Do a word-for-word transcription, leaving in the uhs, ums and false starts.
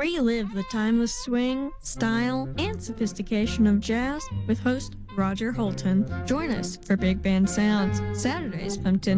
Relive the timeless swing, style, and sophistication of jazz with host Roger Holton. Join us for Big Band Sounds, Saturdays from ten